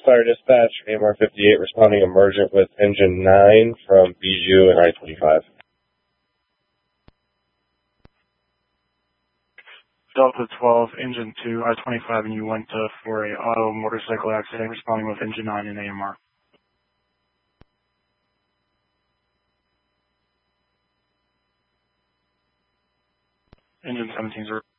Fire Dispatch, AMR 58, responding emergent with engine 9 from Bijou and I-25. Delta 12, engine 2, I-25, and you went for a auto motorcycle accident, responding with engine 9 and AMR. Engine 17's